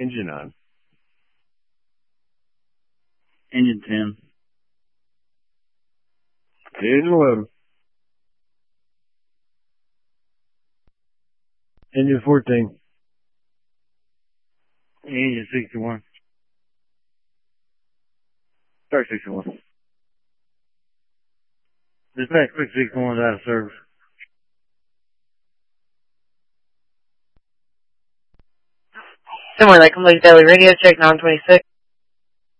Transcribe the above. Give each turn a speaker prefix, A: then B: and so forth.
A: Engine on.
B: Engine 10.
A: Engine 11. Engine 14.
B: Engine 61. Start 61. Dispatch, quick 61 is out of service.
C: Somewhere like Lake Valley Radio, check 926.